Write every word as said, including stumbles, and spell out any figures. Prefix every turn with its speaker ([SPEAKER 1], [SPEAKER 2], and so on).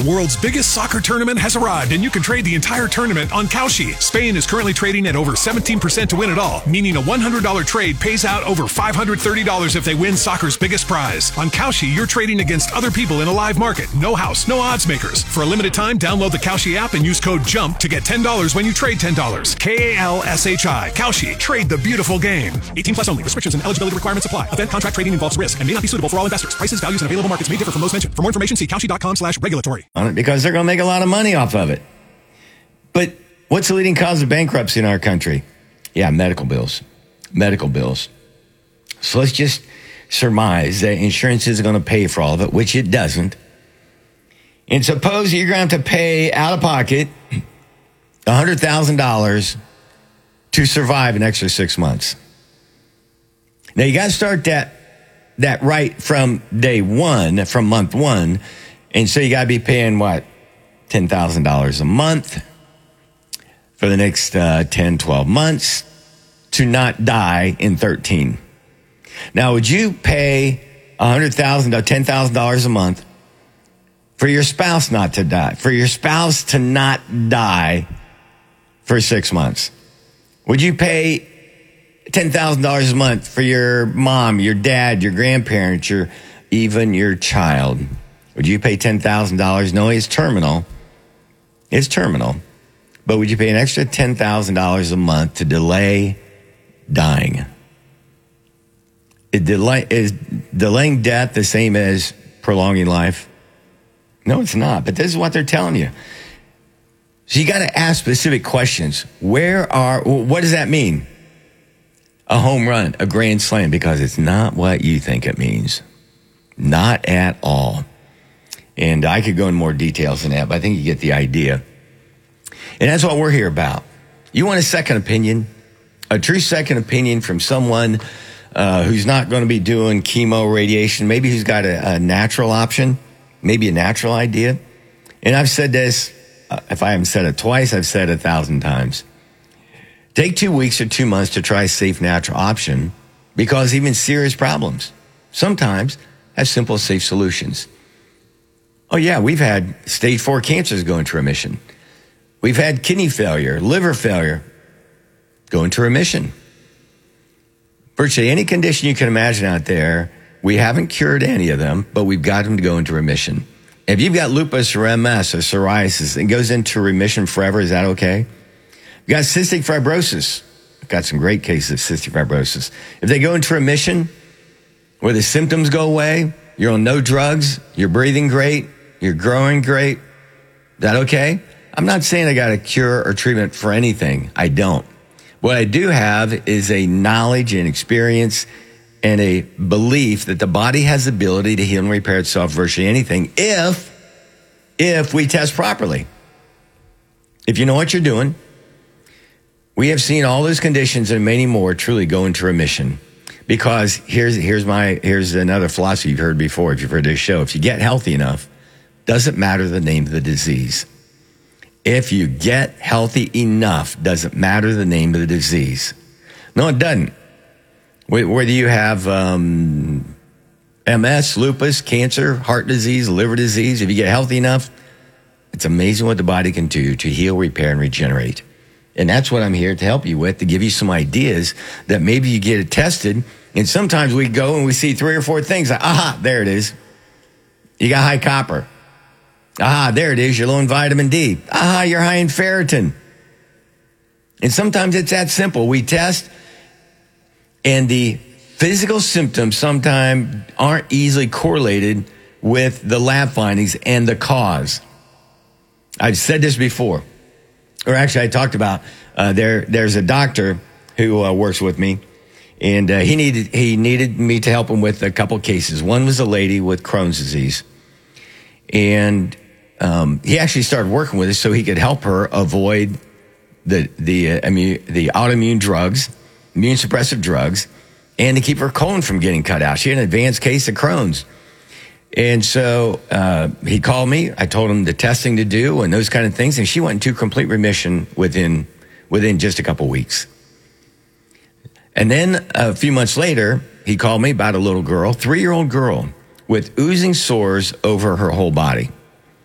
[SPEAKER 1] The world's biggest soccer tournament has arrived, and you can trade the entire tournament on Kalshi. Spain is currently trading at over seventeen percent to win it all, meaning a one hundred dollars trade pays out over five hundred thirty dollars if they win soccer's biggest prize. On Kalshi, you're trading against other people in a live market. No house, no odds makers. For a limited time, download the Kalshi app and use code JUMP to get ten dollars when you trade ten dollars. K A L S H I. Kalshi. Trade the beautiful game. eighteen plus only. Restrictions and eligibility requirements apply. Event contract trading involves risk and may not be suitable for all investors. Prices, values, and available markets may differ from those mentioned. For more information, see Kalshi.com slash regulatory.
[SPEAKER 2] On it because they're going to make a lot of money off of it. But what's the leading cause of bankruptcy in our country? Yeah, medical bills. Medical bills. So let's just surmise that insurance is going to pay for all of it, which it doesn't. And suppose you're going to have to pay out of pocket one hundred thousand dollars to survive an extra six months. Now, you got to start that that right from day one, from month one. And so you got to be paying, what, ten thousand dollars a month for the next uh, ten, twelve months to not die in thirteen. Now, would you pay one hundred thousand dollars, ten thousand dollars a month for your spouse not to die, for your spouse to not die for six months? Would you pay ten thousand dollars a month for your mom, your dad, your grandparents, your even your child? Would you pay ten thousand dollars? No, it's terminal. It's terminal. But would you pay an extra ten thousand dollars a month to delay dying? It delay, is delaying death the same as prolonging life? No, it's not. But this is what they're telling you. So you got to ask specific questions. Where are, what does that mean? A home run, a grand slam, because it's not what you think it means. Not at all. And I could go in more details than that, but I think you get the idea. And that's what we're here about. You want a second opinion? A true second opinion from someone uh, who's not going to be doing chemo, radiation, maybe who's got a, a natural option, maybe a natural idea. And I've said this, uh, if I haven't said it twice, I've said it a thousand times. Take two weeks or two months to try a safe, natural option, because even serious problems sometimes have simple, safe solutions. Oh, yeah, we've had stage four cancers go into remission. We've had kidney failure, liver failure go into remission. Virtually any condition you can imagine out there, we haven't cured any of them, but we've got them to go into remission. If you've got lupus or M S or psoriasis and goes into remission forever, is that okay? You've got cystic fibrosis. I've got some great cases of cystic fibrosis. If they go into remission, where the symptoms go away, you're on no drugs, you're breathing great, you're growing great, is that okay? I'm not saying I got a cure or treatment for anything. I don't. What I do have is a knowledge and experience and a belief that the body has the ability to heal and repair itself virtually anything if, if we test properly. If you know what you're doing, we have seen all those conditions and many more truly go into remission. Because here's here's my here's another philosophy you've heard before, if you've heard this show. If you get healthy enough, doesn't matter the name of the disease. If you get healthy enough, doesn't matter the name of the disease. No, it doesn't. Whether you have um, M S, lupus, cancer, heart disease, liver disease, if you get healthy enough, it's amazing what the body can do to heal, repair, and regenerate. And that's what I'm here to help you with, to give you some ideas that maybe you get it tested. And sometimes we go and we see three or four things. Like, aha, there it is. You got high copper. Aha, there it is. You're low in vitamin D. Aha, you're high in ferritin. And sometimes it's that simple. We test, and the physical symptoms sometimes aren't easily correlated with the lab findings and the cause. I've said this before. Or actually, I talked about uh, there. There's a doctor who uh, works with me, and uh, he needed he needed me to help him with a couple cases. One was a lady with Crohn's disease, and um, he actually started working with us so he could help her avoid the the uh, immune, the autoimmune drugs, immune suppressive drugs, and to keep her colon from getting cut out. She had an advanced case of Crohn's. And so uh, he called me. I told him the testing to do and those kind of things. And she went into complete remission within within just a couple weeks. And then a few months later, he called me about a little girl, three-year-old girl, with oozing sores over her whole body.